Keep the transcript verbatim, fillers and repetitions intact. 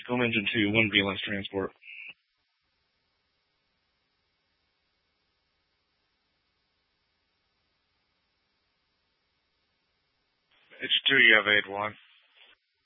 Go engine two, one B L S transport. H two, you have eight one.